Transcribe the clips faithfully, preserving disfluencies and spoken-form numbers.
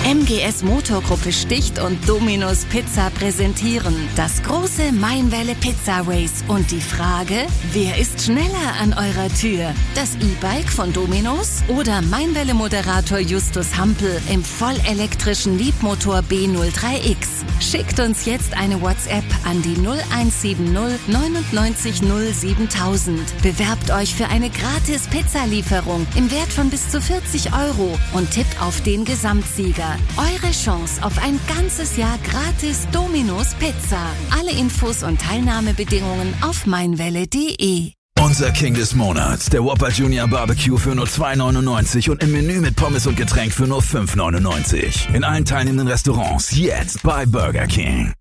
M G S Motorgruppe Sticht und Domino's Pizza präsentieren das große Mainwelle Pizza Race und die Frage, wer ist schneller an eurer Tür? Das E-Bike von Domino's oder Mainwelle-Moderator Justus Hampel im vollelektrischen Liebmotor B null drei X? Schickt uns jetzt eine WhatsApp an die null eins sieben null neun neun null siebentausend. Bewerbt euch für eine gratis Pizzalieferung im Wert von bis zu vierzig Euro und tippt auf den Gesamtsieger. Eure Chance auf ein ganzes Jahr gratis Domino's Pizza. Alle Infos und Teilnahmebedingungen auf mainwelle punkt de. Unser King des Monats, der Whopper Junior Barbecue für nur zwei neunundneunzig und im Menü mit Pommes und Getränk für nur fünf neunundneunzig. In allen teilnehmenden Restaurants jetzt bei Burger King.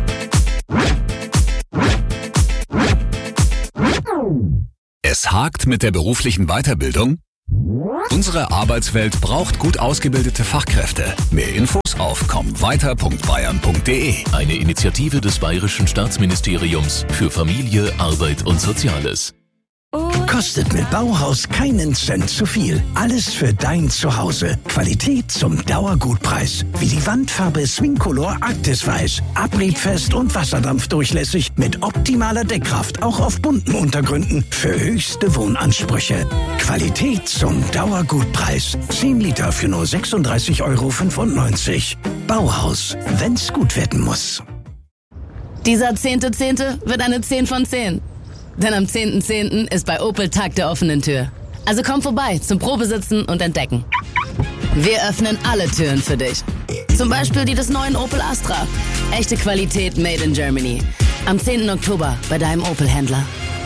Es hakt mit der beruflichen Weiterbildung? Unsere Arbeitswelt braucht gut ausgebildete Fachkräfte. Mehr Infos auf komm weiter punkt bayern punkt de. Eine Initiative des Bayerischen Staatsministeriums für Familie, Arbeit und Soziales. Kostet mit Bauhaus keinen Cent zu viel. Alles für dein Zuhause. Qualität zum Dauergutpreis. Wie die Wandfarbe Swingcolor Arktis Weiß. Abriebfest und wasserdampfdurchlässig mit optimaler Deckkraft. Auch auf bunten Untergründen. Für höchste Wohnansprüche. Qualität zum Dauergutpreis. zehn Liter für nur sechsunddreißig Euro fünfundneunzig. Bauhaus. Wenn's gut werden muss. Dieser zehnte Zehnte wird eine zehn von zehn. Denn am zehnten zehnten ist bei Opel Tag der offenen Tür. Also komm vorbei zum Probesitzen und Entdecken. Wir öffnen alle Türen für dich. Zum Beispiel die des neuen Opel Astra. Echte Qualität made in Germany. Am zehnten Oktober bei deinem Opel-Händler.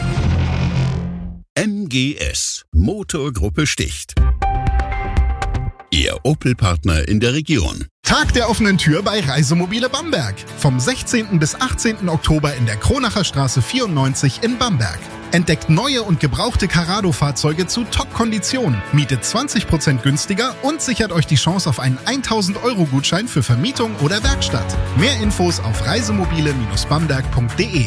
M G S Motorgruppe Sticht. Ihr Opel-Partner in der Region. Tag der offenen Tür bei Reisemobile Bamberg. Vom sechzehnten bis achtzehnten Oktober in der Kronacher Straße vierundneunzig in Bamberg. Entdeckt neue und gebrauchte Carrado-Fahrzeuge zu Top-Konditionen, mietet zwanzig Prozent günstiger und sichert euch die Chance auf einen tausend Euro Gutschein für Vermietung oder Werkstatt. Mehr Infos auf reisemobile Bindestrich bamberg punkt de.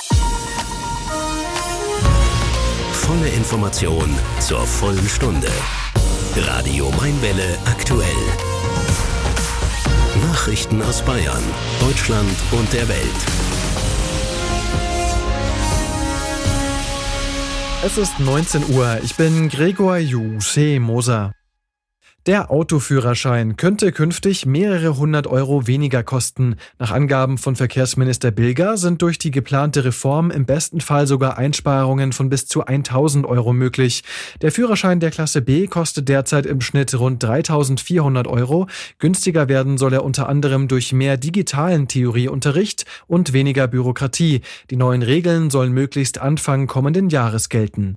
Volle Information zur vollen Stunde. Radio Mainwelle aktuell. Nachrichten aus Bayern, Deutschland und der Welt. Es ist neunzehn Uhr. Ich bin Gregor Juse Moser. Der Autoführerschein könnte künftig mehrere hundert Euro weniger kosten. Nach Angaben von Verkehrsminister Bilger sind durch die geplante Reform im besten Fall sogar Einsparungen von bis zu tausend Euro möglich. Der Führerschein der Klasse B kostet derzeit im Schnitt rund dreitausendvierhundert Euro. Günstiger werden soll er unter anderem durch mehr digitalen Theorieunterricht und weniger Bürokratie. Die neuen Regeln sollen möglichst Anfang kommenden Jahres gelten.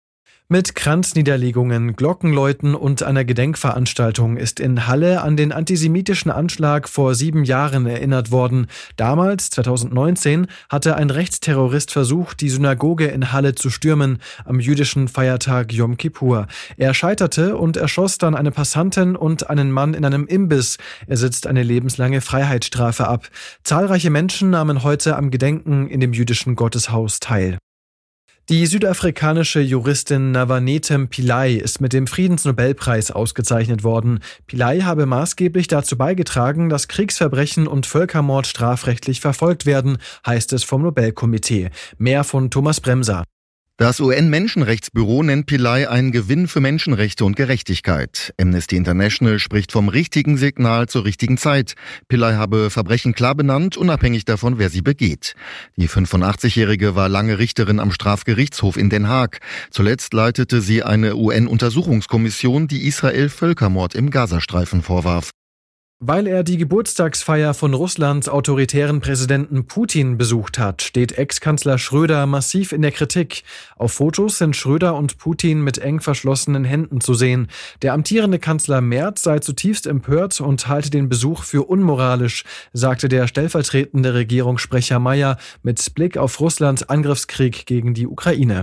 Mit Kranzniederlegungen, Glockenläuten und einer Gedenkveranstaltung ist in Halle an den antisemitischen Anschlag vor sieben Jahren erinnert worden. Damals, zweitausendneunzehn, hatte ein Rechtsterrorist versucht, die Synagoge in Halle zu stürmen, am jüdischen Feiertag Yom Kippur. Er scheiterte und erschoss dann eine Passantin und einen Mann in einem Imbiss. Er sitzt eine lebenslange Freiheitsstrafe ab. Zahlreiche Menschen nahmen heute am Gedenken in dem jüdischen Gotteshaus teil. Die südafrikanische Juristin Navanetem Pillay ist mit dem Friedensnobelpreis ausgezeichnet worden. Pillay habe maßgeblich dazu beigetragen, dass Kriegsverbrechen und Völkermord strafrechtlich verfolgt werden, heißt es vom Nobelkomitee. Mehr von Thomas Bremser. Das U N-Menschenrechtsbüro nennt Pillay einen Gewinn für Menschenrechte und Gerechtigkeit. Amnesty International spricht vom richtigen Signal zur richtigen Zeit. Pillay habe Verbrechen klar benannt, unabhängig davon, wer sie begeht. Die fünfundachtzigjährige war lange Richterin am Strafgerichtshof in Den Haag. Zuletzt leitete sie eine U N-Untersuchungskommission, die Israel Völkermord im Gazastreifen vorwarf. Weil er die Geburtstagsfeier von Russlands autoritären Präsidenten Putin besucht hat, steht Ex-Kanzler Schröder massiv in der Kritik. Auf Fotos sind Schröder und Putin mit eng verschlossenen Händen zu sehen. Der amtierende Kanzler Merz sei zutiefst empört und halte den Besuch für unmoralisch, sagte der stellvertretende Regierungssprecher Mayer mit Blick auf Russlands Angriffskrieg gegen die Ukraine.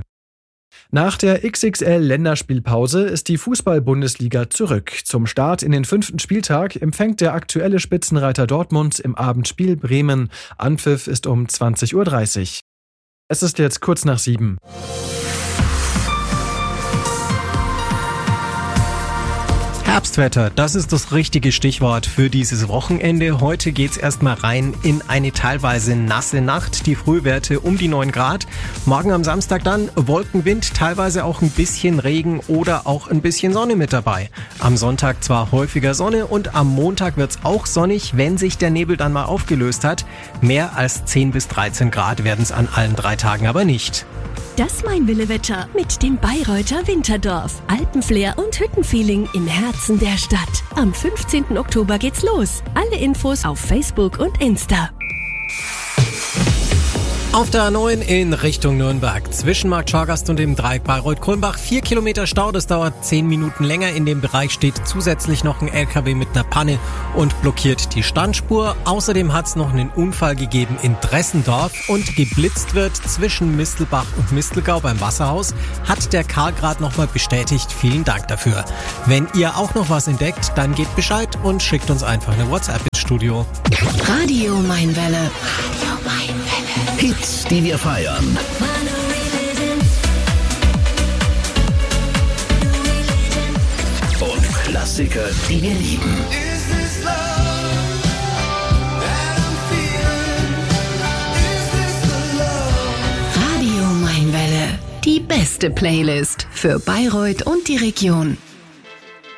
Nach der X X L-Länderspielpause ist die Fußball-Bundesliga zurück. Zum Start in den fünften Spieltag empfängt der aktuelle Spitzenreiter Dortmund im Abendspiel Bremen. Anpfiff ist um zwanzig Uhr dreißig. Es ist jetzt kurz nach sieben. Herbstwetter, das ist das richtige Stichwort für dieses Wochenende. Heute geht's erstmal rein in eine teilweise nasse Nacht. Die Frühwerte um die neun Grad. Morgen am Samstag dann Wolkenwind, teilweise auch ein bisschen Regen oder auch ein bisschen Sonne mit dabei. Am Sonntag zwar häufiger Sonne und am Montag wird's auch sonnig, wenn sich der Nebel dann mal aufgelöst hat. Mehr als zehn bis dreizehn Grad werden es an allen drei Tagen aber nicht. Das Mainwelle-Wetter mit dem Bayreuther Winterdorf. Alpenflair und Hüttenfeeling im Herzen der Stadt. Am fünfzehnten Oktober geht's los. Alle Infos auf Facebook und Insta. Auf der A neun in Richtung Nürnberg, zwischen Markt Schorgast und dem Dreieck Bayreuth-Kulmbach, vier Kilometer Stau, das dauert zehn Minuten länger. In dem Bereich steht zusätzlich noch ein L K W mit einer Panne und blockiert die Standspur. Außerdem hat es noch einen Unfall gegeben in Dressendorf und geblitzt wird zwischen Mistelbach und Mistelgau beim Wasserhaus, hat der Karl gerade nochmal bestätigt. Vielen Dank dafür. Wenn ihr auch noch was entdeckt, dann gebt Bescheid und schickt uns einfach eine WhatsApp ins Studio. Radio Mainwelle. Radio Mainwelle. Hits, die wir feiern. Und Klassiker, die wir lieben. Radio Mainwelle. Die beste Playlist für Bayreuth und die Region.